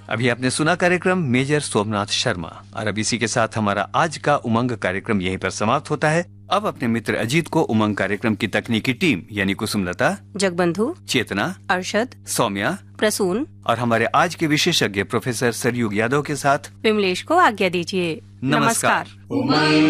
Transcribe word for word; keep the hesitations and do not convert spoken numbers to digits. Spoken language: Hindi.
अभी आपने सुना कार्यक्रम मेजर सोमनाथ शर्मा और अब इसी के साथ हमारा आज का उमंग कार्यक्रम यहीं पर समाप्त होता है। अब अपने मित्र अजीत को उमंग कार्यक्रम की तकनीकी टीम यानी कुसुमलता, जगबंधु, चेतना, अरशद, सौम्या, प्रसून और हमारे आज के विशेषज्ञ प्रोफेसर सरयुग यादव के साथ विमलेश को आज्ञा दीजिए। नमस्कार। नमस्कार।